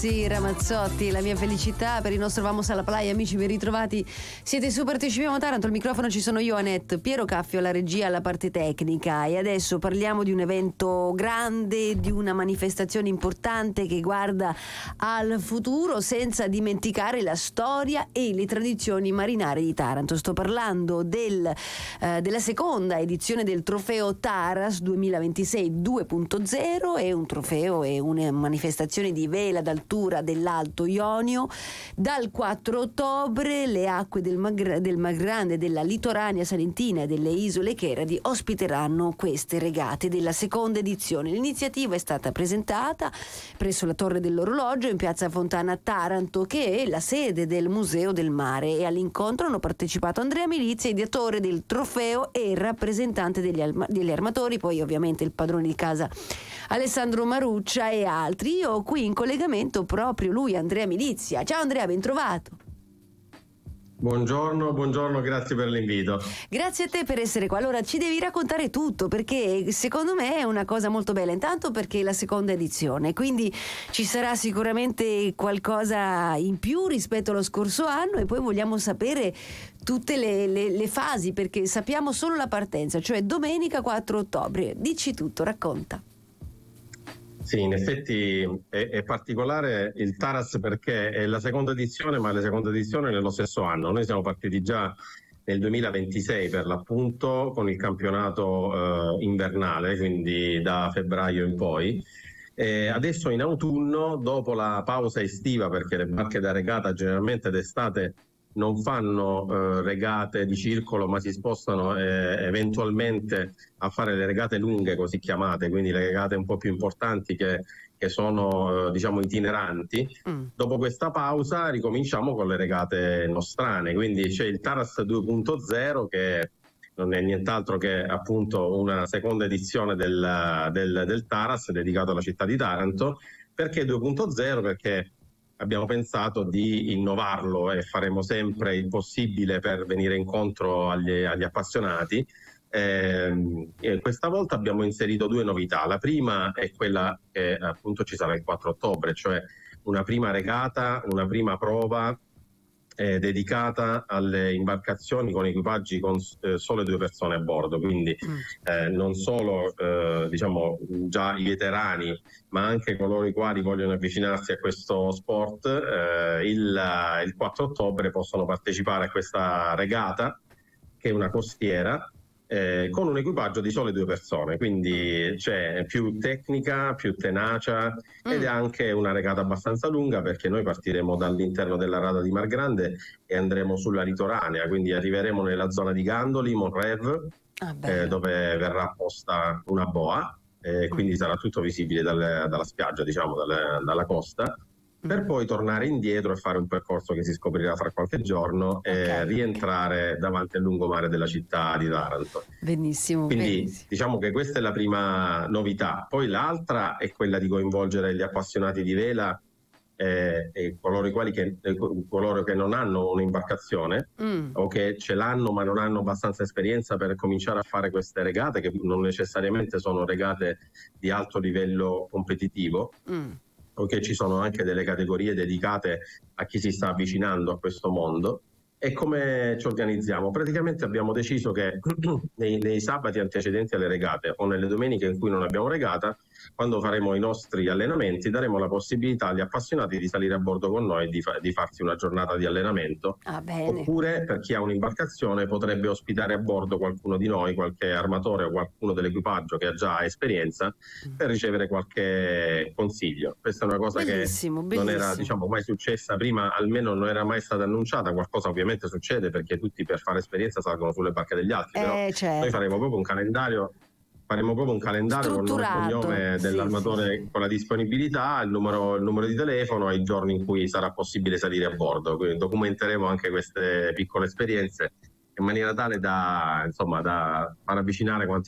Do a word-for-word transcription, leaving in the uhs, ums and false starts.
Sì, Ramazzotti, la mia felicità per il nostro Vamos alla Playa. Amici, ben ritrovati. Siete su Partecipiamo Taranto, al microfono ci sono io, Annette, Piero Caffio alla regia, alla parte tecnica, e adesso parliamo di un evento grande, di una manifestazione importante che guarda al futuro senza dimenticare la storia e le tradizioni marinare di Taranto. Sto parlando del, eh, della seconda edizione del Trofeo Taras duemilaventisei due punto zero. È un trofeo, è una manifestazione di vela dal dell'Alto Ionio. Dal quattro ottobre le acque del, Magra- del Magrande, della litoranea salentina e delle isole Cheradi ospiteranno queste regate della seconda edizione. L'iniziativa è stata presentata presso la Torre dell'Orologio in piazza Fontana Taranto, che è la sede del Museo del Mare, e all'incontro hanno partecipato Andrea Milizia, ideatore del trofeo e rappresentante degli, alma- degli armatori, poi ovviamente il padrone di casa Alessandro Maruccia e altri. Io ho qui in collegamento proprio lui, Andrea Milizia. Ciao Andrea, ben trovato. Buongiorno, buongiorno, grazie per l'invito. Grazie a te per essere qua. Allora, ci devi raccontare tutto, perché secondo me è una cosa molto bella. Intanto perché è la seconda edizione, quindi ci sarà sicuramente qualcosa in più rispetto allo scorso anno, e poi vogliamo sapere tutte le, le, le fasi, perché sappiamo solo la partenza, cioè domenica quattro ottobre. Dici tutto, racconta. Sì, in effetti è, è particolare il Taras perché è la seconda edizione, ma è la seconda edizione nello stesso anno. Noi siamo partiti già nel duemilaventisei per l'appunto con il campionato eh, invernale, quindi da febbraio in poi. E adesso in autunno, dopo la pausa estiva, perché le barche da regata generalmente d'estate non fanno eh, regate di circolo, ma si spostano eh, eventualmente a fare le regate lunghe, così chiamate, quindi le regate un po' più importanti che, che sono eh, diciamo itineranti. Mm. Dopo questa pausa ricominciamo con le regate nostrane, quindi c'è il Taras due punto zero, che non è nient'altro che appunto una seconda edizione del, del, del Taras dedicato alla città di Taranto. Perché due punto zero? Perché abbiamo pensato di innovarlo e faremo sempre il possibile per venire incontro agli, agli appassionati. Eh, e questa volta abbiamo inserito due novità. La prima è quella che appunto ci sarà il quattro ottobre, cioè una prima regata, una prima prova eh, dedicata alle imbarcazioni con equipaggi con eh, sole due persone a bordo, quindi eh, non solo eh, diciamo già i veterani, ma anche coloro i quali vogliono avvicinarsi a questo sport eh, il, il quattro ottobre possono partecipare a questa regata, che è una costiera eh, con un equipaggio di sole due persone, quindi c'è più tecnica, più tenacia, ed è anche una regata abbastanza lunga, perché noi partiremo dall'interno della rada di Mar Grande e andremo sulla litoranea, quindi arriveremo nella zona di Gandoli, Monrev, ah, eh, dove verrà posta una boa, eh, quindi mm. sarà tutto visibile dalle, dalla spiaggia, diciamo dalle, dalla costa, per poi tornare indietro e fare un percorso che si scoprirà fra qualche giorno e okay, rientrare okay. davanti al lungomare della città di Taranto. Benissimo. Quindi benissimo. diciamo che questa è la prima novità. Poi l'altra è quella di coinvolgere gli appassionati di vela eh, e coloro i quali che, eh, coloro che non hanno un'imbarcazione mm. o che ce l'hanno ma non hanno abbastanza esperienza per cominciare a fare queste regate, che non necessariamente sono regate di alto livello competitivo. Mm. Perché ci sono anche delle categorie dedicate a chi si sta avvicinando a questo mondo. E come ci organizziamo? Praticamente abbiamo deciso che nei, nei sabati antecedenti alle regate o nelle domeniche in cui non abbiamo regata, quando faremo i nostri allenamenti, daremo la possibilità agli appassionati di salire a bordo con noi e di, fa- di farsi una giornata di allenamento. Ah, bene. Oppure, per chi ha un'imbarcazione, potrebbe ospitare a bordo qualcuno di noi, qualche armatore o qualcuno dell'equipaggio che ha già esperienza, per ricevere qualche consiglio. Questa è una cosa bellissimo, che bellissimo. non era diciamo mai successa prima, almeno non era mai stata annunciata. Qualcosa ovviamente succede, perché tutti per fare esperienza salgono sulle barche degli altri, eh, però certo. noi faremo proprio un calendario faremo proprio un calendario con nome e cognome dell'armatore, sì, sì. con la disponibilità, il numero, il numero di telefono e i giorni in cui sarà possibile salire a bordo. Quindi documenteremo anche queste piccole esperienze in maniera tale da, insomma, da far avvicinare quanti